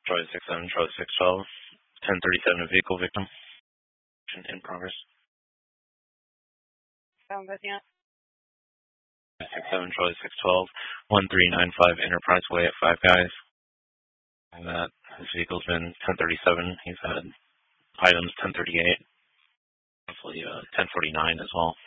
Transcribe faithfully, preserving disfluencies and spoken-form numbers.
Charlie six seven, Charlie six twelve, ten thirty-seven, a vehicle victim. In progress. Sounds good, yeah. six seven, Charlie six twelve, one three nine five Enterprise Way at Five Guys. And that his vehicle's been ten thirty-seven. He's had items ten thirty-eight, hopefully uh, ten forty-nine as well.